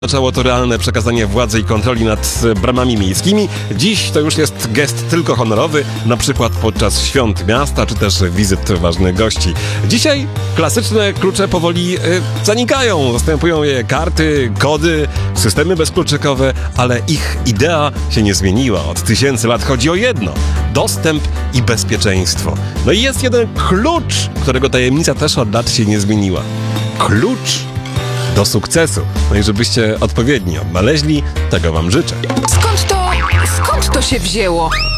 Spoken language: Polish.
Zaczęło to realne przekazanie władzy i kontroli nad bramami miejskimi. Dziś to już jest gest tylko honorowy, na przykład podczas świąt miasta, czy też wizyt ważnych gości. Dzisiaj klasyczne klucze powoli zanikają. Zastępują je karty, kody, systemy bezkluczykowe, ale ich idea się nie zmieniła. Od tysięcy lat chodzi o jedno: dostęp i bezpieczeństwo. No i jest jeden klucz, którego tajemnica też od lat się nie zmieniła. Klucz do sukcesu. No i żebyście odpowiednio odnaleźli, tego wam życzę. Skąd to się wzięło?